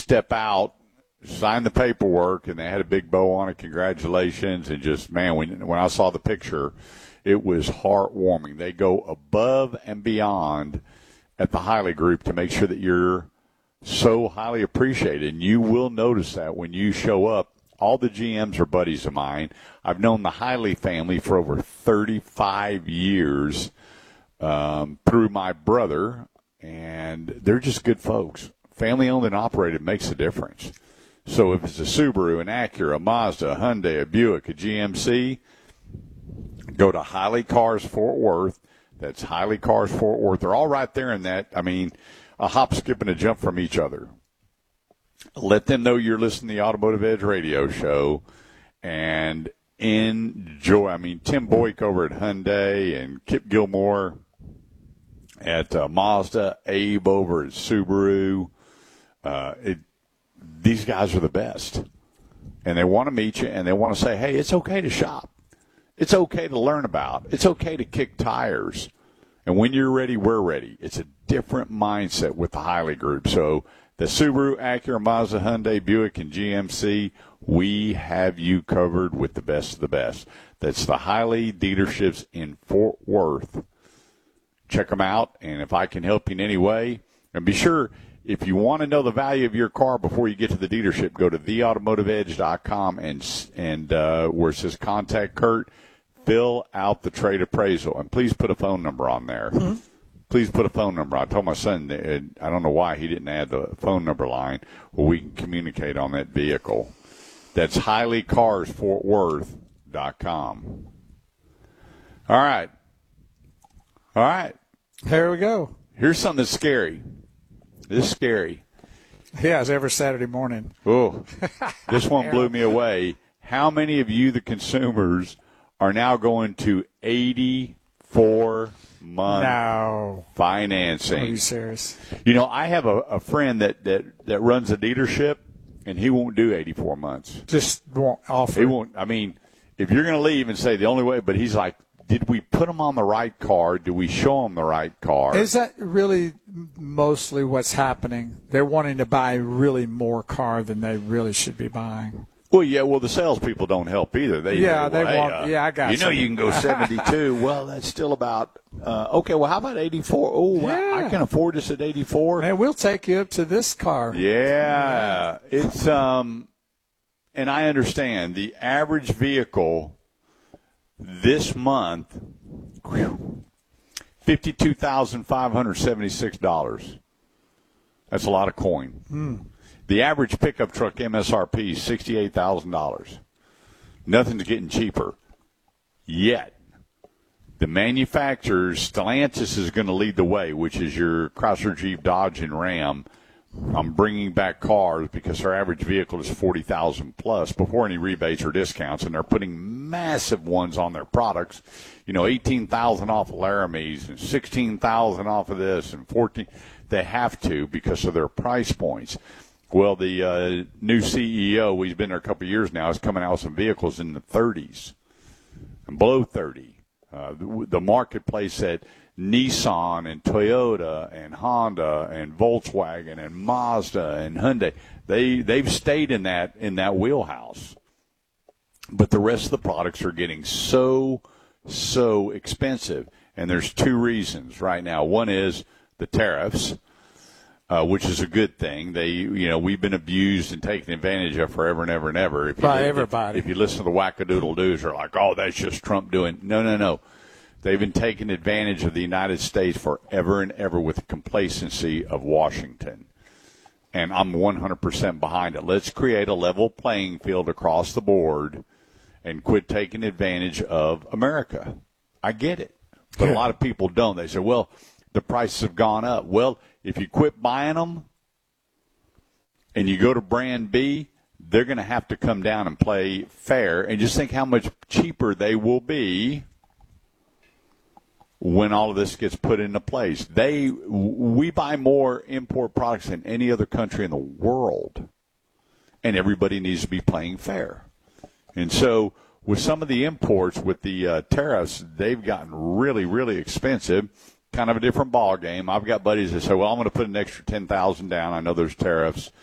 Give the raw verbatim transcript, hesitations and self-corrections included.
step out, sign the paperwork, and they had a big bow on it. Congratulations. And just, man, when, when I saw the picture, it was heartwarming. They go above and beyond at the Hiley Group to make sure that you're so highly appreciated. And you will notice that when you show up. All the G Ms are buddies of mine. I've known the Hiley family for over thirty-five years um, through my brother, and they're just good folks. Family-owned and operated makes a difference. So if it's a Subaru, an Acura, a Mazda, a Hyundai, a Buick, a G M C, go to Hiley Cars Fort Worth. That's Hiley Cars Fort Worth. They're all right there in that, I mean, a hop, skip, and a jump from each other. Let them know you're listening to the Automotive Edge radio show and enjoy. I mean, Tim Boyk over at Hyundai and Kip Gilmore at uh, Mazda, Abe over at Subaru. Uh, it, these guys are the best. And they want to meet you, and they want to say, hey, it's okay to shop. It's okay to learn about. It's okay to kick tires. And when you're ready, we're ready. It's a different mindset with the Hiley Group. So the Subaru, Acura, Mazda, Hyundai, Buick, and G M C, we have you covered with the best of the best. That's the Hiley dealerships in Fort Worth. Check them out, and if I can help you in any way, and be sure, if you want to know the value of your car before you get to the dealership, go to the automotive edge dot com and, and uh, where it says Contact Kurt, fill out the trade appraisal, and please put a phone number on there. Mm-hmm. Please put a phone number. I told my son, that, I don't know why he didn't add the phone number line where we can communicate on that vehicle. That's Hiley Cars Fort Worth dot com. All right. All right. Here we go. Here's something that's scary. This is scary. Yeah, it's every Saturday morning. Oh, this one blew me away. How many of you, the consumers, are now going to eighty-four month no. financing? Are you serious? You know, I have a, a friend that, that, that runs a dealership, and he won't do eighty-four months. Just won't offer. He won't. I mean, if you're going to leave and say the only way, but he's like, did we put him on the right car? Do we show him the right car? Is that really mostly what's happening? They're wanting to buy really more car than they really should be buying. Well, yeah. Well, the salespeople don't help either. They yeah, say, well, they hey, want. uh, yeah, I got you. know, you can go seventy-two. Well, that's still about. Uh, okay. Well, how about eighty-four? Oh, yeah. I can afford this at eighty-four. Man, we'll take you up to this car. Yeah, it's um, and I understand the average vehicle this month, fifty-two thousand five hundred seventy-six dollars. That's a lot of coin. Hmm. The average pickup truck M S R P is sixty-eight thousand dollars. Nothing's getting cheaper yet. The manufacturers, Stellantis is going to lead the way, which is your Chrysler, Jeep, Dodge, and Ram. I'm bringing back cars because our average vehicle is forty thousand plus before any rebates or discounts, and they're putting massive ones on their products. You know, eighteen thousand off of Laramies and sixteen thousand off of this and fourteen. They have to because of their price points. Well, the uh, new C E O, he's been there a couple of years now, is coming out with some vehicles in the thirties and below thirty. Uh, the, the marketplace at Nissan and Toyota and Honda and Volkswagen and Mazda and Hyundai, they they've stayed in that in that wheelhouse. But the rest of the products are getting so so expensive, and there's two reasons right now. One is the tariffs, uh, which is a good thing. They you know we've been abused and taken advantage of forever and ever and ever. If you, By if, everybody. If you listen to the wackadoodle doos, they're like, oh, that's just Trump doing. No, no, no. They've been taking advantage of the United States forever and ever with the complacency of Washington. And I'm one hundred percent behind it. Let's create a level playing field across the board and quit taking advantage of America. I get it. But yeah. a lot of people don't. They say, well, the prices have gone up. Well, if you quit buying them and you go to brand B, they're going to have to come down and play fair. And just think how much cheaper they will be when all of this gets put into place. They, we buy more import products than any other country in the world, and everybody needs to be playing fair. And so with some of the imports, with the uh, tariffs, they've gotten really, really expensive, kind of a different ball game. I've got buddies that say, well, I'm going to put an extra ten thousand dollars down. I know there's tariffs.